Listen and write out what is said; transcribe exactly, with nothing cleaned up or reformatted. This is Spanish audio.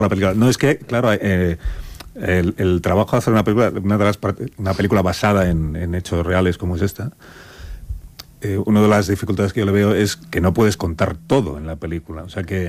la película. No, es que, claro, eh, el, el trabajo de hacer una película, una, de las part- una película basada en, en hechos reales como es esta, eh, una de las dificultades que yo le veo es que no puedes contar todo en la película. O sea que